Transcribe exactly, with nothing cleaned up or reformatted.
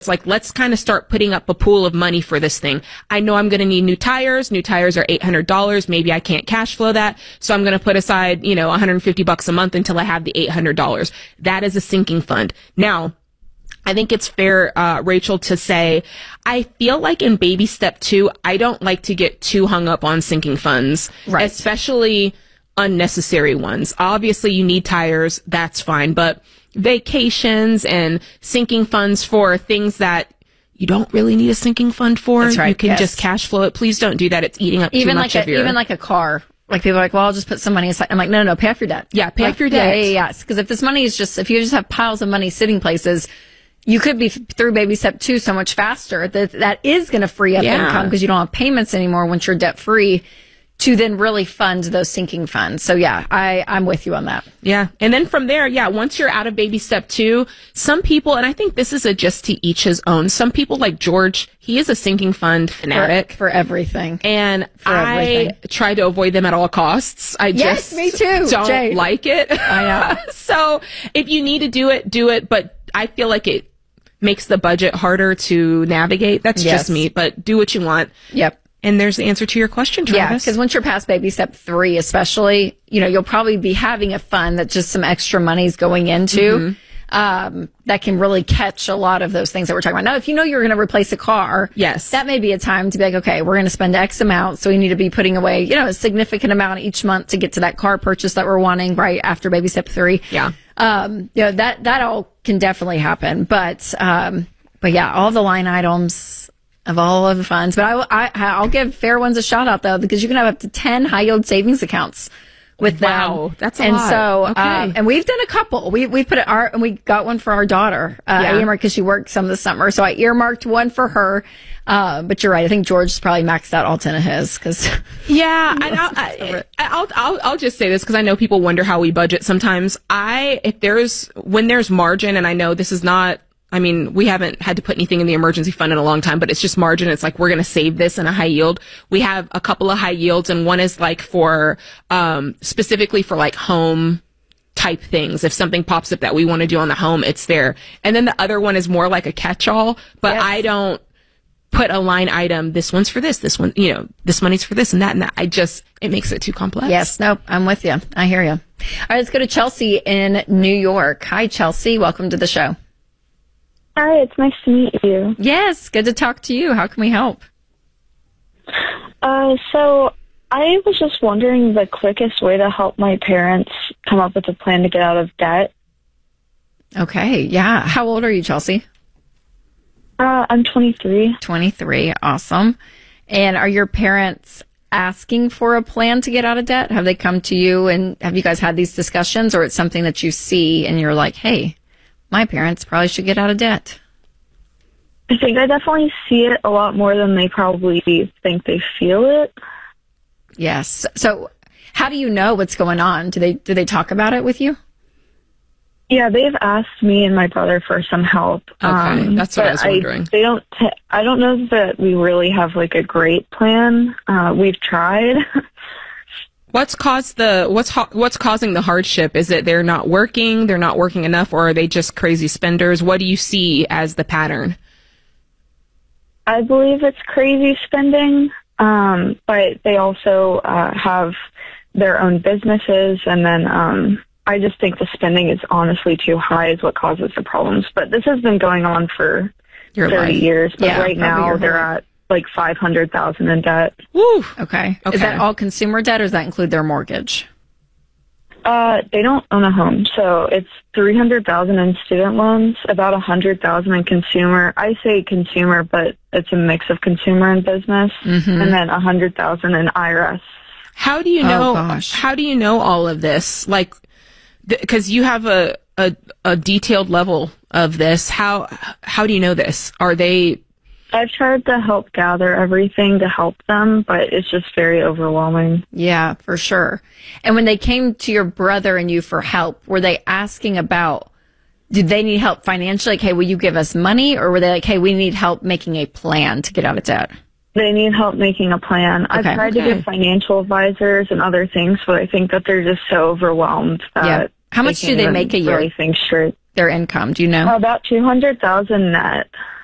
It's like, let's kind of start putting up a pool of money for this thing. I know I'm going to need new tires. New tires are eight hundred dollars. Maybe I can't cash flow that. So I'm going to put aside, you know, one hundred fifty bucks a month until I have the eight hundred dollars. That is a sinking fund. Now, I think it's fair, uh, Rachel, to say, I feel like in baby step two, I don't like to get too hung up on sinking funds, right. Especially unnecessary ones. Obviously, you need tires. That's fine. But vacations and sinking funds for things that you don't really need a sinking fund for. That's right, you can yes. just cash flow it. Please don't do that. It's eating up even too much like of a, your... Even like a car. Like people are like, well, I'll just put some money aside. I'm like, no, no, no, pay off your debt. Yeah, pay like, off your debt. Yeah, yeah, yes. Because if this money is just, if you just have piles of money sitting places, you could be through baby step two so much faster that that is going to free up yeah. income because you don't have payments anymore once you're debt free, to then really fund those sinking funds. So yeah, I, I'm with you on that. Yeah. And then from there, yeah, once you're out of baby step two, some people, and I think this is a just to each his own, some people like George, he is a sinking fund fanatic. For, for everything. And for I everything. try to avoid them at all costs. I yes, just me too, don't Jay. like it. I know. So if you need to do it, do it. But I feel like it makes the budget harder to navigate. That's yes. just me, but do what you want. Yep. And there's the answer to your question, Travis. Yeah, because once you're past baby step three, especially, you know, you'll probably be having a fund that just some extra money's going into mm-hmm. um, that can really catch a lot of those things that we're talking about. Now, if you know you're going to replace a car, yes, that may be a time to be like, okay, we're going to spend X amount, so we need to be putting away, you know, a significant amount each month to get to that car purchase that we're wanting right after baby step three. Yeah, um, you know, that that all can definitely happen, but um, but yeah, all the line items of all of the funds. But I, I, I'll give Fair Ones a shout out, though, because you can have up to ten high yield savings accounts with them. Wow, that's a and lot. so, okay. um, and we've done a couple. We we put it our and we got one for our daughter. Uh, yeah. earmarked because she worked some this summer, so I earmarked one for her. Uh, but you're right. I think George's probably maxed out all ten of his because. Yeah, and I'll, I, I'll I'll I'll just say this because I know people wonder how we budget sometimes. I if there's when there's margin, and I know this is not. I mean, we haven't had to put anything in the emergency fund in a long time, but it's just margin. It's like, we're going to save this in a high yield. We have a couple of high yields, and one is like for, um, specifically for like home type things. If something pops up that we want to do on the home, it's there. And then the other one is more like a catch-all, but yes. I don't put a line item. This one's for this, this one, you know, this money's for this and that and that. I just, it makes it too complex. Yes. Nope. I'm with you. I hear you. All right. Let's go to Chelsea in New York. Hi, Chelsea. Welcome to the show. Hi, it's nice to meet you. Yes, good to talk to you. How can we help? Uh, so I was just wondering the quickest way to help my parents come up with a plan to get out of debt. Okay, yeah. How old are you, Chelsea? Uh, I'm twenty-three. twenty-three, awesome. And are your parents asking for a plan to get out of debt? Have they come to you and have you guys had these discussions, or it's something that you see and you're like, hey, my parents probably should get out of debt? I think I definitely see it a lot more than they probably think they feel it. Yes. So how do you know what's going on? Do they do they talk about it with you? Yeah, they've asked me and my brother for some help. Okay, um, that's what I was wondering. I, they don't. T- I don't know that we really have like a great plan. Uh, we've tried. What's caused the what's ho- what's causing the hardship? Is it they're not working, they're not working enough, or are they just crazy spenders? What do you see as the pattern? I believe it's crazy spending, um, but they also uh, have their own businesses, and then um, I just think the spending is honestly too high is what causes the problems. But this has been going on for Your thirty life. years, but Yeah, right now they're at like five hundred thousand in debt. Woo. Okay. okay. Is that all consumer debt, or does that include their mortgage? Uh, they don't own a home, so it's three hundred thousand in student loans, about a hundred thousand in consumer. I say consumer, but it's a mix of consumer and business, mm-hmm. and then a hundred thousand in I R S. How do you know? Oh, gosh. How do you know all of this? Like, because you have a, a a detailed level of this. How how do you know this? Are they? I've tried to help gather everything to help them, but it's just very overwhelming. Yeah, for sure. And when they came to your brother and you for help, were they asking about, did they need help financially? Like, hey, will you give us money? Or were they like, hey, we need help making a plan to get out of debt? They need help making a plan. Okay. I've tried Okay. to get financial advisors and other things, but I think that they're just so overwhelmed that Yeah. How much they do can't they even make a year? really think straight. Their income, do you know? About two hundred thousand net.